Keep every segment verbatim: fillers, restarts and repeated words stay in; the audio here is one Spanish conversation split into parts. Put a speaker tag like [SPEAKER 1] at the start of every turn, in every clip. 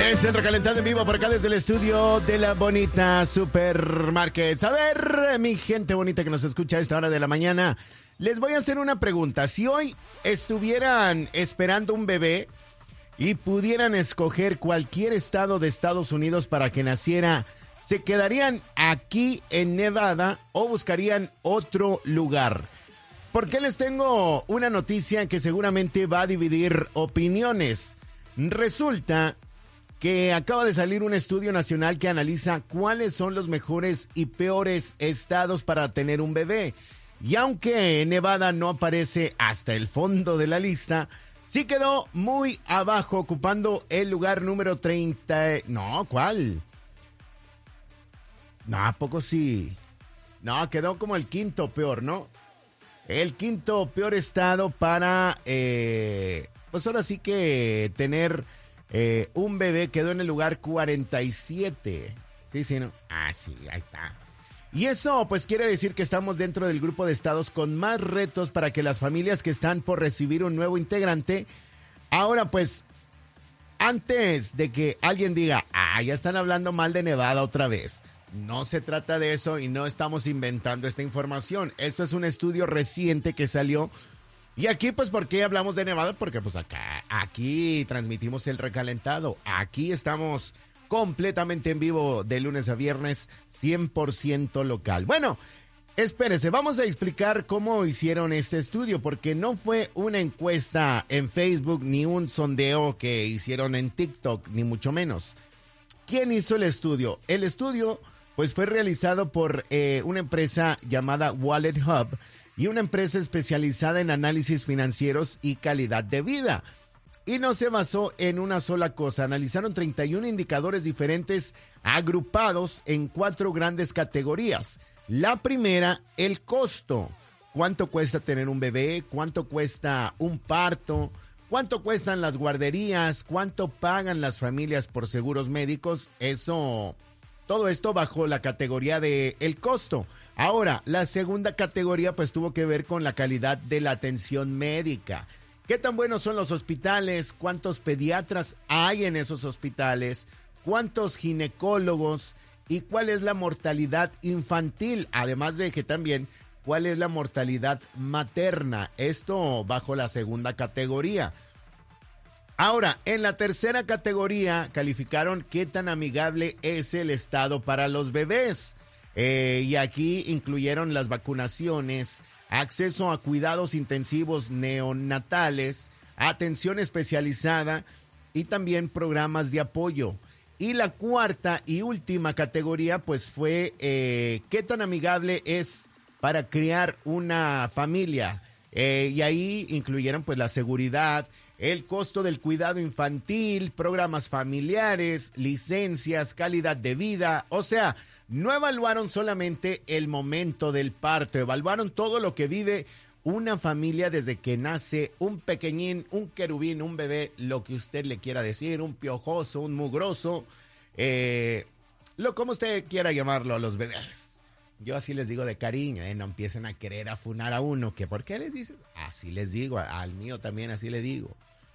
[SPEAKER 1] Es el recalentado en vivo por acá desde el estudio de la bonita Supermarkets. A ver, mi gente bonita que nos escucha a esta hora de la mañana, les voy a hacer una pregunta. Si hoy estuvieran esperando un bebé y pudieran escoger cualquier estado de Estados Unidos para que naciera, ¿se quedarían aquí en Nevada o buscarían otro lugar? Porque les tengo una noticia que seguramente va a dividir opiniones. Resulta que acaba de salir un estudio nacional que analiza cuáles son los mejores y peores estados para tener un bebé. Y aunque Nevada no aparece hasta el fondo de la lista, sí quedó muy abajo, ocupando el lugar número treinta. No, ¿cuál? No, ¿a poco sí? No, quedó como el quinto peor, ¿no? El quinto peor estado para, eh, pues ahora sí que tener... Eh, un bebé quedó en el lugar cuarenta y siete. Sí, sí, ¿no? Ah, sí, ahí está. Y eso pues quiere decir que estamos dentro del grupo de estados con más retos para que las familias que están por recibir un nuevo integrante. Ahora pues, antes de que alguien diga, ah, ya están hablando mal de Nevada otra vez. No se trata de eso y no estamos inventando esta información. Esto es un estudio reciente que salió. Y aquí, pues, ¿por qué hablamos de Nevada? Porque, pues, acá, aquí transmitimos el recalentado. Aquí estamos completamente en vivo de lunes a viernes, cien por ciento local. Bueno, espérese, vamos a explicar cómo hicieron este estudio, porque no fue una encuesta en Facebook, ni un sondeo que hicieron en TikTok, ni mucho menos. ¿Quién hizo el estudio? El estudio, pues, fue realizado por eh, una empresa llamada Wallet Hub, y una empresa especializada en análisis financieros y calidad de vida. Y no se basó en una sola cosa. Analizaron treinta y uno indicadores diferentes agrupados en cuatro grandes categorías. La primera, el costo. ¿Cuánto cuesta tener un bebé? ¿Cuánto cuesta un parto? ¿Cuánto cuestan las guarderías? ¿Cuánto pagan las familias por seguros médicos? Eso... Todo esto bajo la categoría de el costo. Ahora, la segunda categoría pues tuvo que ver con la calidad de la atención médica. ¿Qué tan buenos son los hospitales? ¿Cuántos pediatras hay en esos hospitales? ¿Cuántos ginecólogos? ¿Y cuál es la mortalidad infantil? Además de que también, ¿cuál es la mortalidad materna? Esto bajo la segunda categoría. Ahora, en la tercera categoría calificaron qué tan amigable es el estado para los bebés. Eh, y aquí incluyeron las vacunaciones, acceso a cuidados intensivos neonatales, atención especializada y también programas de apoyo. Y la cuarta y última categoría pues fue eh, qué tan amigable es para criar una familia. Eh, y ahí incluyeron pues la seguridad, el costo del cuidado infantil, programas familiares, licencias, calidad de vida. O sea, no evaluaron solamente el momento del parto, evaluaron todo lo que vive una familia desde que nace un pequeñín, un querubín, un bebé, lo que usted le quiera decir, un piojoso, un mugroso, eh, lo como usted quiera llamarlo a los bebés. Yo así les digo de cariño, ¿eh? No empiecen a querer afunar a uno, que ¿por qué les dices? Así les digo, al mío también así le digo.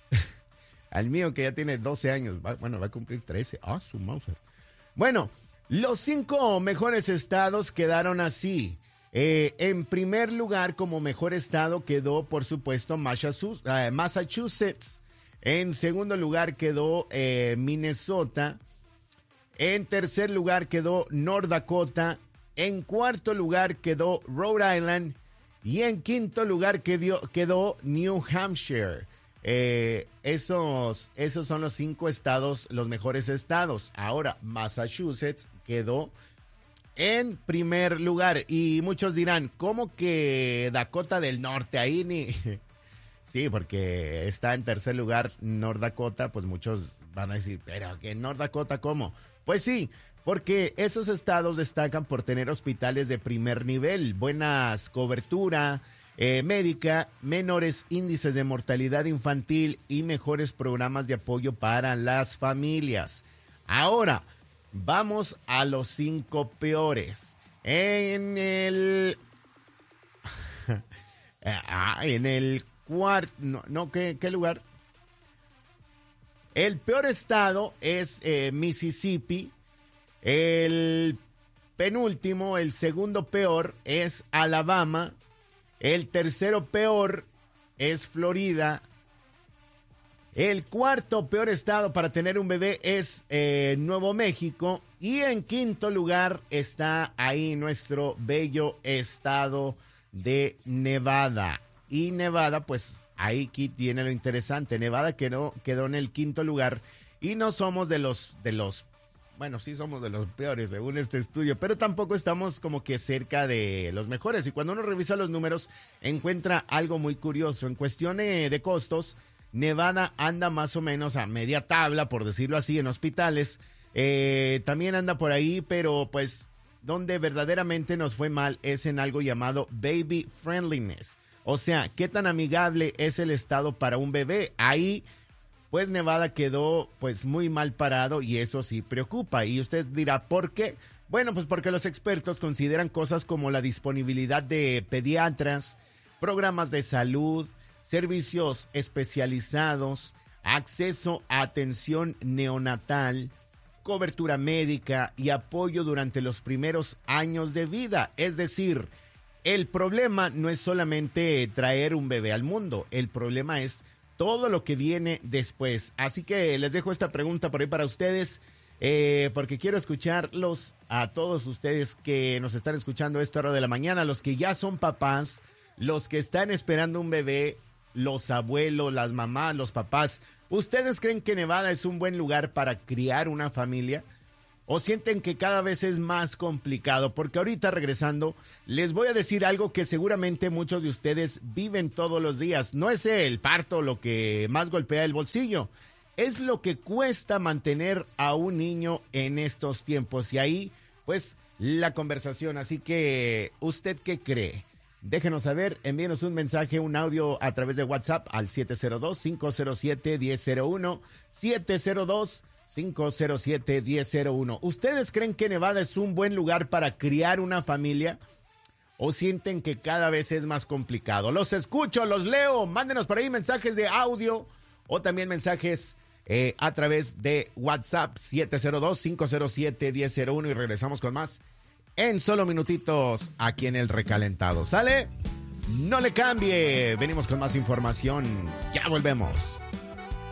[SPEAKER 1] Al mío que ya tiene doce años, va, bueno, va a cumplir trece. Ah, su mouse. Bueno, los cinco mejores estados quedaron así. Eh, en primer lugar, como mejor estado quedó, por supuesto, Massachusetts. En segundo lugar quedó eh, Minnesota. En tercer lugar quedó North Dakota. En cuarto lugar quedó Rhode Island. Y en quinto lugar quedó, quedó New Hampshire. Eh, esos, esos son los cinco estados, los mejores estados. Ahora, Massachusetts quedó en primer lugar. Y muchos dirán, ¿cómo que Dakota del Norte? Ahí ni... Sí, porque está en tercer lugar North Dakota, pues muchos van a decir, ¿pero que North Dakota cómo? Pues sí, porque esos estados destacan por tener hospitales de primer nivel, buenas cobertura eh, médica, menores índices de mortalidad infantil y mejores programas de apoyo para las familias. Ahora, vamos a los cinco peores. En el... ah, en el cuarto... No, no ¿qué, ¿qué lugar? El peor estado es eh, Mississippi. El penúltimo, el segundo peor es Alabama. El tercero peor es Florida. El cuarto peor estado para tener un bebé es eh, Nuevo México. Y en quinto lugar está ahí nuestro bello estado de Nevada. Y Nevada, pues ahí tiene lo interesante. Nevada quedó, quedó en el quinto lugar. Y no somos de los, de los, bueno, sí somos de los peores según este estudio. Pero tampoco estamos como que cerca de los mejores. Y cuando uno revisa los números, encuentra algo muy curioso. En cuestión de, de costos, Nevada anda más o menos a media tabla, por decirlo así, en hospitales. Eh, también anda por ahí, pero pues donde verdaderamente nos fue mal es en algo llamado baby friendliness. O sea, qué tan amigable es el estado para un bebé. Ahí, pues Nevada quedó pues muy mal parado y eso sí preocupa. Y usted dirá, ¿por qué? Bueno, pues porque los expertos consideran cosas como la disponibilidad de pediatras, programas de salud, servicios especializados, acceso a atención neonatal, cobertura médica y apoyo durante los primeros años de vida. Es decir, el problema no es solamente traer un bebé al mundo, el problema es todo lo que viene después. Así que les dejo esta pregunta por ahí para ustedes, eh, porque quiero escucharlos a todos ustedes que nos están escuchando a esta hora de la mañana, los que ya son papás, los que están esperando un bebé, los abuelos, las mamás, los papás. ¿Ustedes creen que Nevada es un buen lugar para criar una familia? ¿O sienten que cada vez es más complicado? Porque ahorita regresando, les voy a decir algo que seguramente muchos de ustedes viven todos los días. No es el parto lo que más golpea el bolsillo, es lo que cuesta mantener a un niño en estos tiempos. Y ahí, pues, la conversación. Así que, ¿usted qué cree? Déjenos saber, envíenos un mensaje, un audio a través de WhatsApp al siete cero dos, cinco cero siete, uno cero cero uno, siete cero dos, cinco cero siete, uno cero cero uno. ¿Ustedes creen que Nevada es un buen lugar para criar una familia? ¿O sienten que cada vez es más complicado? Los escucho, los leo, mándenos por ahí mensajes de audio o también mensajes eh, a través de WhatsApp siete cero dos, cinco cero siete, uno cero uno y regresamos con más en solo minutitos aquí en El Recalentado. ¿Sale? No le cambie. Venimos con más información. Ya volvemos.